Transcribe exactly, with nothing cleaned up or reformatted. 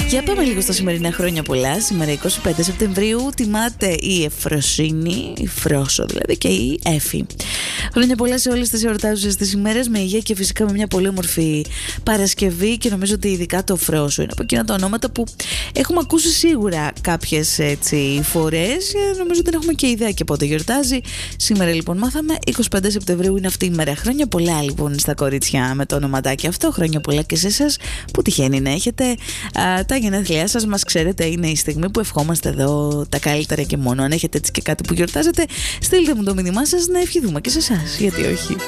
Για πάμε λίγο στα σημερινά χρόνια πολλά. Σήμερα εικοστή πέμπτη Σεπτεμβρίου τιμάται η Ευφροσύνη, η Φρόσο δηλαδή, και η Έφη. Χρόνια πολλά σε όλες τις εορτάζουσες τις ημέρες, με υγεία και φυσικά με μια πολύ όμορφη Παρασκευή. Και νομίζω ότι ειδικά το Φρόσο είναι από εκείνα τα ονόματα που έχουμε ακούσει σίγουρα κάποιες έτσι φορές. Νομίζω ότι δεν έχουμε και ιδέα και πότε γιορτάζει. Σήμερα λοιπόν μάθαμε εικοστή πέμπτη Σεπτεμβρίου είναι αυτή η μέρα. Χρόνια πολλά λοιπόν στα κορίτσια με το ονοματάκι αυτό. Χρόνια πολλά και σε εσάς που τυχαίνει να έχετε α, τα γενέθλιά σας. Μας ξέρετε, είναι η στιγμή που ευχόμαστε εδώ τα καλύτερα και μόνο. Αν έχετε έτσι και κάτι που γιορτάζετε, στείλτε μου το μήνυμά σας να ευχηθούμε και σε εσάς. Γιατί όχι.